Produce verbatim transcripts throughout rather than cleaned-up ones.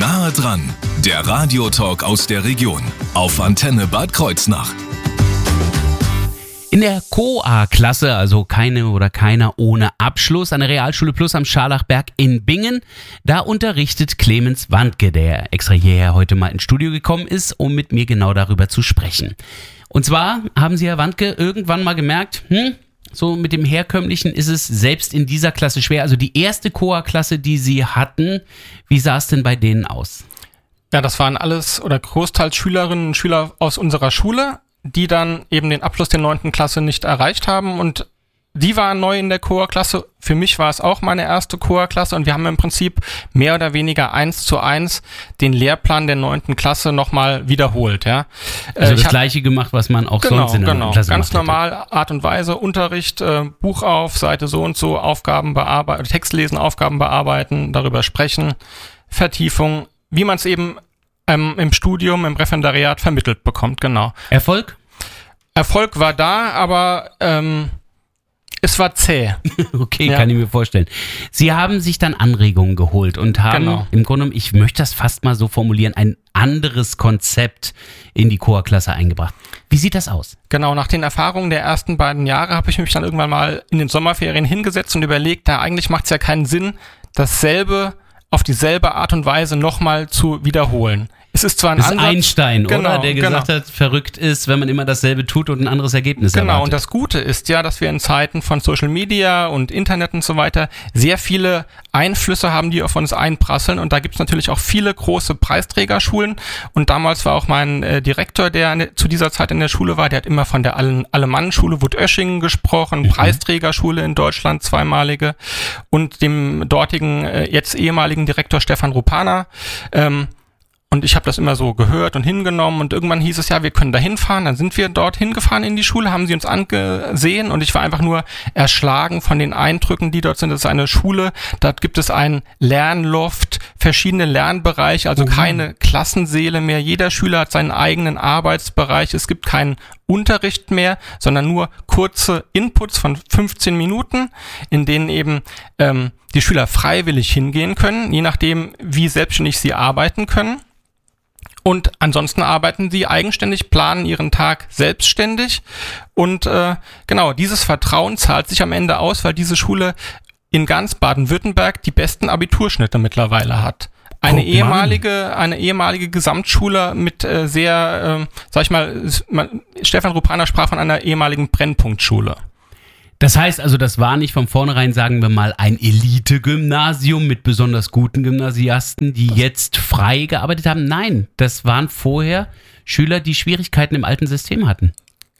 Nahe dran, der Radiotalk aus der Region auf Antenne Bad Kreuznach. In der Q A-Klasse, also keine oder keiner ohne Abschluss, an der Realschule Plus am Scharlachberg in Bingen, da unterrichtet Clemens Wandke, der extra hierher heute mal ins Studio gekommen ist, um mit mir genau darüber zu sprechen. Und zwar haben Sie, Herr Wandke, irgendwann mal gemerkt, hm, so mit dem Herkömmlichen ist es selbst in dieser Klasse schwer. Also die erste Q A-Klasse, die Sie hatten, wie sah es denn bei denen aus? Ja, das waren alles oder großteils Schülerinnen und Schüler aus unserer Schule, die dann eben den Abschluss der neunten Klasse nicht erreicht haben, und die waren neu in der Q A-Klasse. Für mich war es auch meine erste Q A-Klasse, und wir haben im Prinzip mehr oder weniger eins zu eins den Lehrplan der neunten Klasse nochmal wiederholt. Ja. Also ich das hab, Gleiche gemacht, was man auch genau, sonst in der genau, neunten Klasse ganz gemacht normal, Art und Weise, Unterricht, äh, Buch auf, Seite so und so, Aufgaben bearbeiten, Text lesen, Aufgaben bearbeiten, darüber sprechen, Vertiefung, wie man es eben ähm, im Studium, im Referendariat vermittelt bekommt, genau. Erfolg? Erfolg war da, aber ähm, es war zäh. Okay, Ja. kann ich mir vorstellen. Sie haben sich dann Anregungen geholt und haben Genau. im Grunde, ich möchte das fast mal so formulieren, ein anderes Konzept in die Q A-Klasse eingebracht. Wie sieht das aus? Genau, nach den Erfahrungen der ersten beiden Jahre habe ich mich dann irgendwann mal in den Sommerferien hingesetzt und überlegt, da eigentlich macht es ja keinen Sinn, dasselbe auf dieselbe Art und Weise nochmal zu wiederholen. Es ist zwar ein Das ist Ansatz, Einstein, genau, oder? Der gesagt genau. hat, verrückt ist, wenn man immer dasselbe tut und ein anderes Ergebnis Genau, erwartet. und das Gute ist ja, dass wir in Zeiten von Social Media und Internet und so weiter sehr viele Einflüsse haben, die auf uns einprasseln, und da gibt es natürlich auch viele große Preisträgerschulen, und damals war auch mein äh, Direktor, der ne, zu dieser Zeit in der Schule war, der hat immer von der Alemannenschule Wutöschingen gesprochen, Mhm. Preisträgerschule in Deutschland, zweimalige, und dem dortigen, äh, jetzt ehemaligen Direktor Stefan Rupana. ähm, Und ich habe das immer so gehört und hingenommen, und irgendwann hieß es, ja, wir können da hinfahren. Dann sind wir dort hingefahren in die Schule, haben sie uns angesehen, und ich war einfach nur erschlagen von den Eindrücken, die dort sind. Das ist eine Schule, dort gibt es einen Lernloft, verschiedene Lernbereiche, also Mhm. keine Klassensäle mehr. Jeder Schüler hat seinen eigenen Arbeitsbereich. Es gibt keinen Unterricht mehr, sondern nur kurze Inputs von fünfzehn Minuten, in denen eben ähm, die Schüler freiwillig hingehen können, je nachdem, wie selbstständig sie arbeiten können. Und ansonsten arbeiten sie eigenständig, planen ihren Tag selbstständig. Und äh, genau, dieses Vertrauen zahlt sich am Ende aus, weil diese Schule in ganz Baden-Württemberg die besten Abiturschnitte mittlerweile hat. Eine Guck mal. ehemalige, eine ehemalige Gesamtschule mit äh, sehr, äh, sag ich mal, man, Stefan Rupana sprach von einer ehemaligen Brennpunktschule. Das heißt also, das war nicht von vornherein, sagen wir mal, ein Elite-Gymnasium mit besonders guten Gymnasiasten, die jetzt frei gearbeitet haben. Nein, das waren vorher Schüler, die Schwierigkeiten im alten System hatten.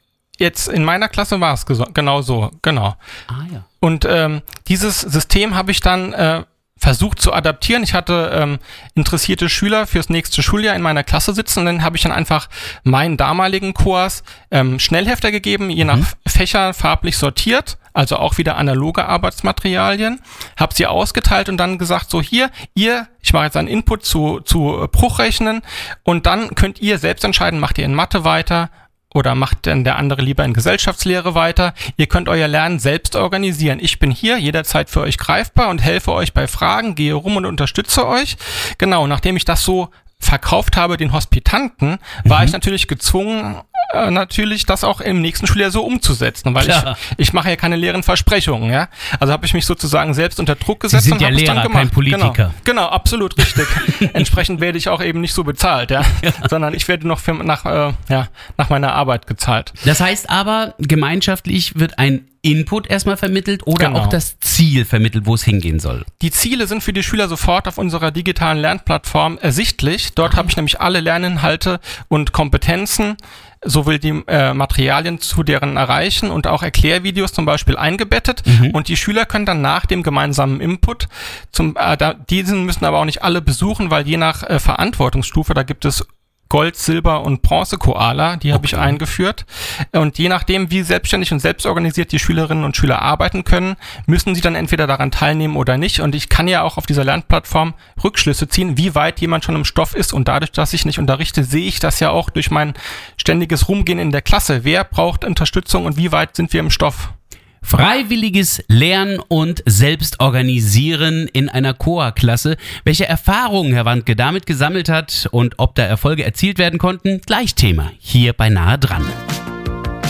Jetzt in meiner Klasse war es geso- genau so, genau. Ah ja. Und ähm, dieses System habe ich dann äh, versucht zu adaptieren. Ich hatte ähm, interessierte Schüler fürs nächste Schuljahr in meiner Klasse sitzen, und dann habe ich dann einfach meinen damaligen Kurs ähm, Schnellhefter gegeben, je nach Mhm. Fächer farblich sortiert, also auch wieder analoge Arbeitsmaterialien, habe sie ausgeteilt und dann gesagt, so hier, ihr, ich mache jetzt einen Input zu, zu äh, Bruchrechnen, und dann könnt ihr selbst entscheiden, macht ihr in Mathe weiter oder macht denn der andere lieber in Gesellschaftslehre weiter. Ihr könnt euer Lernen selbst organisieren. Ich bin hier jederzeit für euch greifbar und helfe euch bei Fragen, gehe rum und unterstütze euch. Genau, nachdem ich das so verkauft habe den Hospitanten, war Mhm. ich natürlich gezwungen, äh, natürlich das auch im nächsten Schuljahr so umzusetzen, weil ich, Klar. ich mache ja keine leeren Versprechungen, ja. Also habe ich mich sozusagen selbst unter Druck Sie gesetzt sind und ja habe es dann Lehrer, gemacht. kein Politiker. Genau, genau, absolut richtig. Entsprechend werde ich auch eben nicht so bezahlt, ja, sondern ich werde noch für, nach, äh, ja, nach meiner Arbeit gezahlt. Das heißt aber, gemeinschaftlich wird ein Input erstmal vermittelt oder Genau. auch das Ziel vermittelt, wo es hingehen soll. Die Ziele sind für die Schüler sofort auf unserer digitalen Lernplattform ersichtlich. Dort habe ich nämlich alle Lerninhalte und Kompetenzen sowohl die äh, Materialien zu deren Erreichen und auch Erklärvideos zum Beispiel eingebettet. Mhm. Und die Schüler können dann nach dem gemeinsamen Input, zum, äh, da, diesen müssen aber auch nicht alle besuchen, weil je nach äh, Verantwortungsstufe, da gibt es Gold, Silber und Bronze-Koala, die habe ich Okay. eingeführt. Und je nachdem, wie selbstständig und selbstorganisiert die Schülerinnen und Schüler arbeiten können, müssen sie dann entweder daran teilnehmen oder nicht. Und ich kann ja auch auf dieser Lernplattform Rückschlüsse ziehen, wie weit jemand schon im Stoff ist. Und dadurch, dass ich nicht unterrichte, sehe ich das ja auch durch mein ständiges Rumgehen in der Klasse. Wer braucht Unterstützung und wie weit sind wir im Stoff? Freiwilliges Lernen und Selbstorganisieren in einer Chorklasse. Welche Erfahrungen Herr Wandke damit gesammelt hat und ob da Erfolge erzielt werden konnten, gleich Thema hier bei Nahe dran.